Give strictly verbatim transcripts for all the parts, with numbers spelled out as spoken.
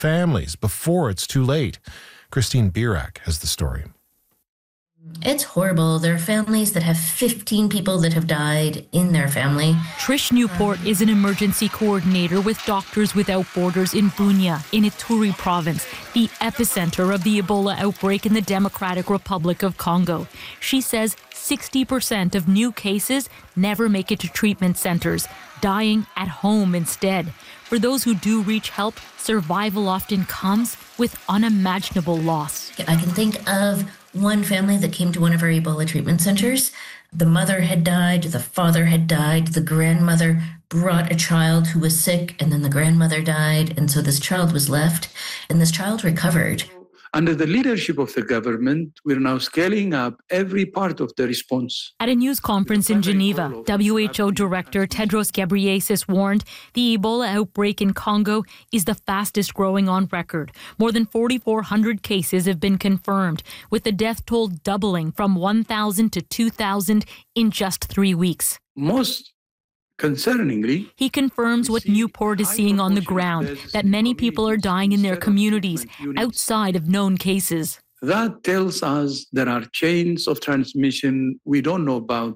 families before it's too late. Christine Birak has the story. It's horrible. There are families that have fifteen people that have died in their family. Trish Newport is an emergency coordinator with Doctors Without Borders in Bunia, in Ituri province, the epicenter of the Ebola outbreak in the Democratic Republic of Congo. She says sixty percent of new cases never make it to treatment centers, dying at home instead. For those who do reach help, survival often comes with unimaginable loss. I can think of one family that came to one of our Ebola treatment centers. The mother had died, the father had died, the grandmother brought a child who was sick, and then the grandmother died, and so this child was left, and this child recovered. Under the leadership of the government, we're now scaling up every part of the response. At a news conference in Geneva, W H O Director Tedros Ghebreyesus warned the Ebola outbreak in Congo is the fastest growing on record. More than forty-four hundred cases have been confirmed, with the death toll doubling from one thousand to two thousand in just three weeks. Most concerningly, he confirms what Newport is seeing on the ground, that many people are dying in their communities outside of known cases. That tells us there are chains of transmission we don't know about.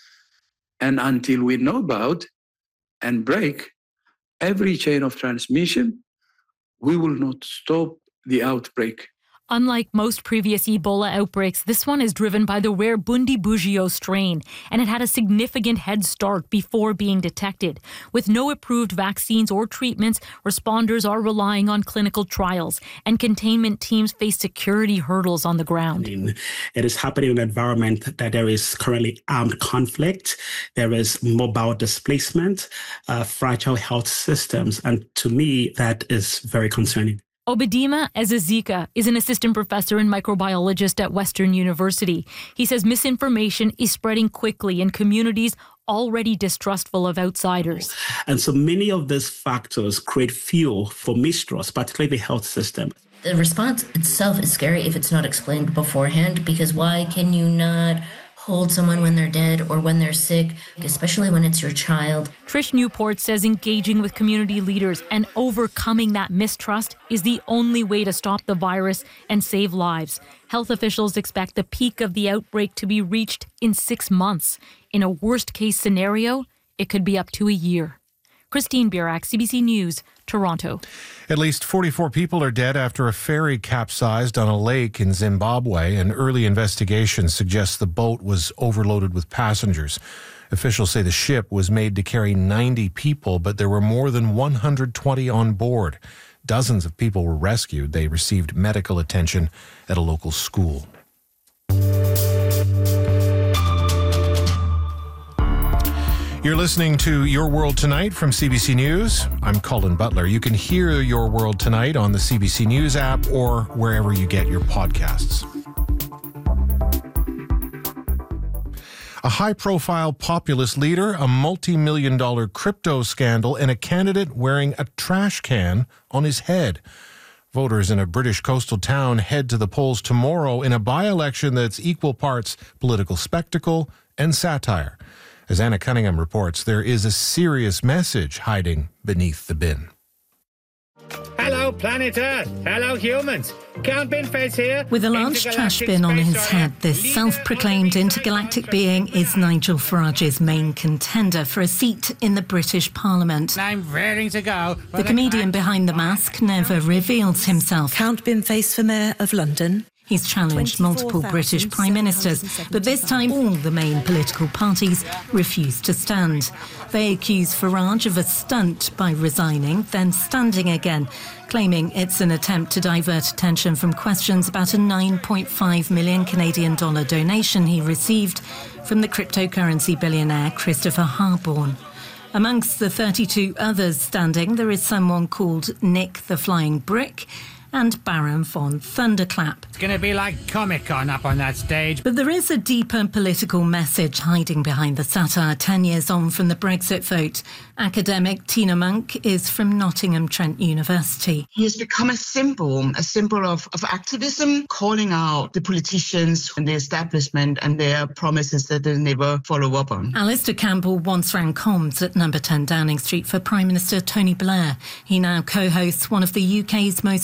And until we know about and break every chain of transmission, we will not stop the outbreak. Unlike most previous Ebola outbreaks, this one is driven by the rare Bundibugyo strain, and it had a significant head start before being detected. With no approved vaccines or treatments, responders are relying on clinical trials, and containment teams face security hurdles on the ground. It is happening in an environment that there is currently armed conflict, there is mobile displacement, uh, fragile health systems, and to me, that is very concerning. Obedima Ezezika is an assistant professor and microbiologist at Western University. He says misinformation is spreading quickly in communities already distrustful of outsiders. And so many of these factors create fuel for mistrust, particularly the health system. The response itself is scary if it's not explained beforehand, because why can you not hold someone when they're dead or when they're sick, especially when it's your child? Trish Newport says engaging with community leaders and overcoming that mistrust is the only way to stop the virus and save lives. Health officials expect the peak of the outbreak to be reached in six months. In a worst-case scenario, it could be up to a year. Christine Birak, C B C News, Toronto. At least forty-four people are dead after a ferry capsized on a lake in Zimbabwe. An early investigation suggests the boat was overloaded with passengers. Officials say the ship was made to carry ninety people, but there were more than one hundred twenty on board. Dozens of people were rescued. They received medical attention at a local school. You're listening to Your World Tonight from C B C News. I'm Colin Butler. You can hear Your World Tonight on the C B C News app or wherever you get your podcasts. A high-profile populist leader, a multi-million dollar crypto scandal, and a candidate wearing a trash can on his head. Voters in a British coastal town head to the polls tomorrow in a by-election that's equal parts political spectacle and satire. As Anna Cunningham reports, there is a serious message hiding beneath the bin. Hello, planet Earth. Hello, humans. Count Binface here. With a large trash bin on his head, this self-proclaimed intergalactic being is Nigel Farage's main contender for a seat in the British Parliament. I'm raring to go. The comedian behind the mask never reveals himself. Count Binface for Mayor of London. He's challenged multiple British prime ministers, but this time all the main political parties refuse to stand. They accuse Farage of a stunt by resigning, then standing again, claiming it's an attempt to divert attention from questions about a nine point five million Canadian dollar donation he received from the cryptocurrency billionaire Christopher Harborne. Amongst the thirty-two others standing, there is someone called Nick the Flying Brick, and Baron von Thunderclap. It's going to be like Comic-Con up on that stage. But there is a deeper political message hiding behind the satire ten years on from the Brexit vote. Academic Tina Monk is from Nottingham Trent University. He has become a symbol, a symbol of, of activism, calling out the politicians and the establishment and their promises that they never follow up on. Alistair Campbell once ran comms at number ten Downing Street for Prime Minister Tony Blair. He now co-hosts one of the U K's most